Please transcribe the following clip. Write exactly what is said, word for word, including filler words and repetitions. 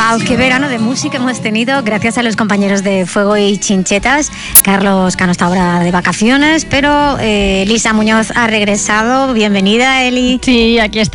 ¡Wow! ¡Qué verano de música hemos tenido! Gracias a los compañeros de Fuego y Chinchetas. Carlos Cano está ahora de vacaciones, pero eh, Elisa Muñoz ha regresado. Bienvenida, Eli. Sí, aquí está.